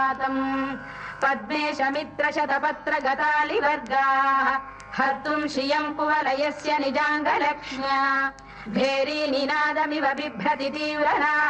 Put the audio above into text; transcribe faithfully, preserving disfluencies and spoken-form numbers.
पद्मेशमित्रशतपत्रगतालिवर्गाः हर्तुम् श्रियम् कुवलयस्य निजाङ्गलक्ष्म्या भेरी निनादमिव बिभ्रति तीव्रना